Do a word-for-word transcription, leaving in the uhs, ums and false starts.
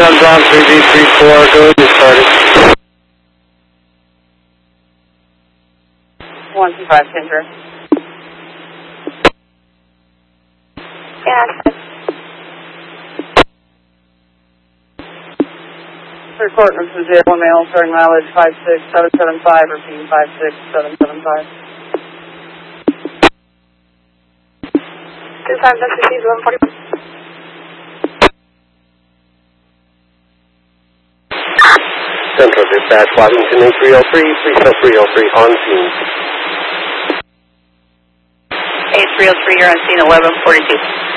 One's on three D three four, go ahead, get started. one two five, Kendra. Yes. Report from zero one mail, starting mileage five six seven seven five, repeating five six seven seven five. two five, that's received one forty-one. Central Dispatch, Washington A three oh three, three oh three oh three on scene. A three oh three, you're on scene, eleven forty-two.